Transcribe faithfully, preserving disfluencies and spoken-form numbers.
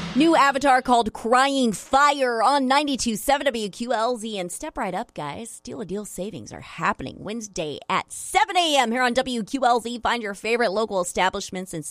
New Avatar called Crying Fire on ninety-two point seven W Q L Z. And step right up, guys. Deal a Deal savings are happening Wednesday at seven a.m. here on W Q L Z. Find your favorite local establishments and